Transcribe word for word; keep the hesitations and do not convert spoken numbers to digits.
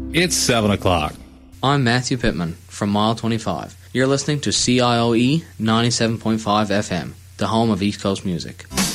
It's seven o'clock. I'm Matthew Pittman from Mile twenty-five. You're listening to C I O E ninety-seven point five F M, the home of East Coast music.